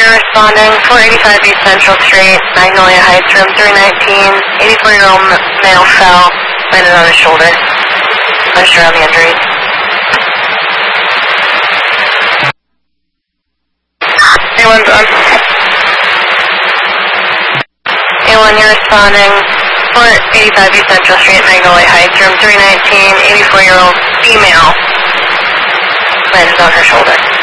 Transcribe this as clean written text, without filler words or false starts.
you're responding, 485 East Central Street, Magnolia Heights, room 319. 84-year-old male fell, landed on his shoulder. Unsure on the injuries. A1's on. A1, you're responding, 485 East Central Street, Magnolia Heights, room 319. 84-year-old female landed on her shoulder.